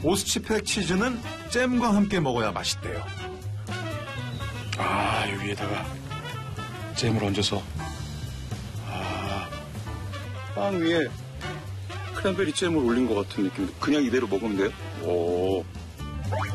보스치팩 치즈는 잼과 함께 먹어야 맛있대요. 아, 여기에다가 잼을 얹어서. 빵 위에 크랜베리 잼을 올린 것 같은 느낌. 그냥 이대로 먹으면 돼요? 오.